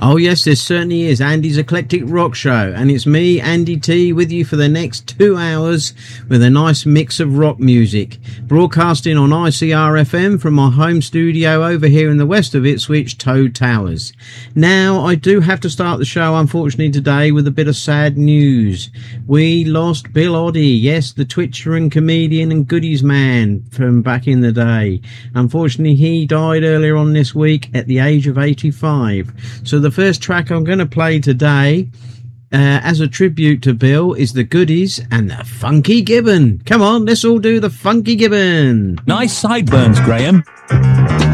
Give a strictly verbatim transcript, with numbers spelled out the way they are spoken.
Oh yes, there certainly is. Andy's Eclectic Rock Show, and it's me, Andy T, with you for the next two hours with a nice mix of rock music, broadcasting on I C R F M from my home studio over here in the west of Ipswich, Toad Towers. Now, I do have to start the show, unfortunately, today with a bit of sad news. We lost Bill Oddie, yes, the Twitcher and comedian and goodies man from back in the day. Unfortunately, he died earlier on this week at the age of eighty-five. So the first track I'm going to play today uh, as a tribute to Bill is the Goodies and the Funky Gibbon. Come on, let's all do the Funky Gibbon. Nice sideburns, Graham.